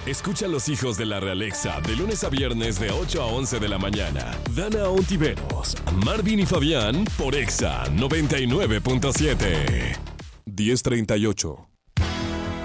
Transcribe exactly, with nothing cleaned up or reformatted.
Escucha a los hijos de la Realexa de lunes a viernes de ocho a once de la mañana. Dana Ontiveros, Marvin y Fabián por Exa noventa y nueve punto siete. diez treinta y ocho.